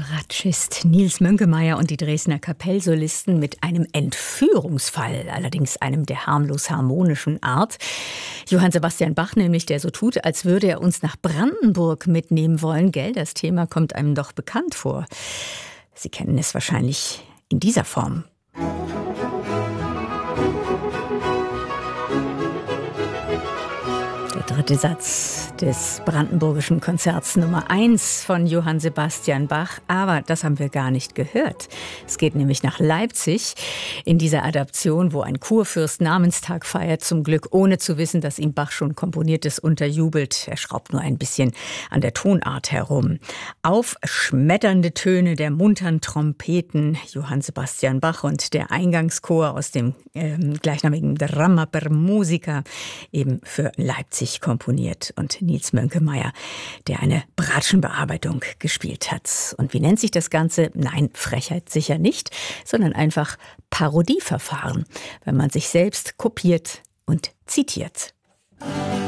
Bratschist Nils Mönkemeyer und die Dresdner Kapellsolisten mit einem Entführungsfall, allerdings einem der harmlos harmonischen Art. Johann Sebastian Bach nämlich, der so tut, als würde er uns nach Brandenburg mitnehmen wollen. Gell, das Thema kommt einem doch bekannt vor. Sie kennen es wahrscheinlich in dieser Form. Der dritte Satz des brandenburgischen Konzerts Nummer 1 von Johann Sebastian Bach. Aber das haben wir gar nicht gehört. Es geht nämlich nach Leipzig in dieser Adaption, wo ein Kurfürst Namenstag feiert, zum Glück ohne zu wissen, dass ihm Bach schon Komponiertes unterjubelt. Er schraubt nur ein bisschen an der Tonart herum. Aufschmetternde Töne der munteren Trompeten, Johann Sebastian Bach und der Eingangschor aus dem gleichnamigen Drama per Musica, eben für Leipzig komponiert, und Nils Mönkemeyer, der eine Bratschenbearbeitung gespielt hat. Und wie nennt sich das Ganze? Nein, Frechheit sicher nicht, sondern einfach Parodieverfahren, wenn man sich selbst kopiert und zitiert.